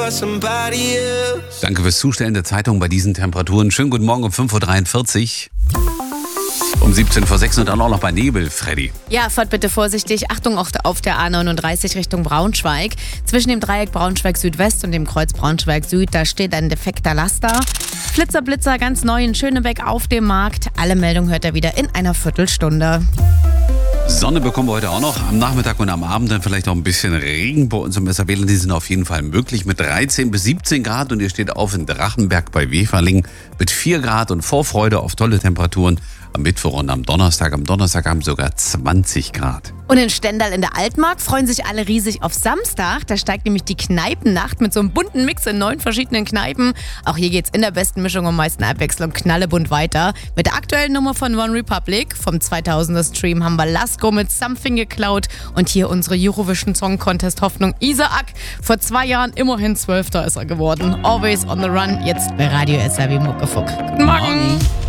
Danke fürs Zustellen der Zeitung bei diesen Temperaturen. Schönen guten Morgen um 5.43 Uhr. Um 17:06 Uhr und dann auch noch bei Nebel, Freddy. Ja, fahrt bitte vorsichtig. Achtung auch auf der A39 Richtung Braunschweig. Zwischen dem Dreieck Braunschweig Südwest und dem Kreuz Braunschweig Süd, da steht ein defekter Laster. Flitzer, Blitzer, ganz neu in Schönebeck auf dem Markt. Alle Meldungen hört ihr wieder in einer Viertelstunde. Sonne bekommen wir heute auch noch. Am Nachmittag und am Abend dann vielleicht auch ein bisschen Regen bei uns im SAW-Land. Die sind auf jeden Fall möglich mit 13 bis 17 Grad. Und ihr steht auf in Drachenberg bei Weferling mit 4 Grad und Vorfreude auf tolle Temperaturen am Mittwoch und am Donnerstag. Am Donnerstag haben sogar 20 Grad. Und in Stendal in der Altmark freuen sich alle riesig auf Samstag. Da steigt nämlich die Kneipennacht mit so einem bunten Mix in 9 verschiedenen Kneipen. Auch hier geht's in der besten Mischung und meisten Abwechslung knallebunt weiter. Mit der aktuellen Nummer von One Republic vom 2000er Stream haben wir Lasko mit Something geklaut. Und hier unsere Eurovision Song Contest Hoffnung Isaac. Vor 2 Jahren immerhin 12. ist er geworden. Always on the run, jetzt bei Radio SRW Muckefuck. Guten Morgen.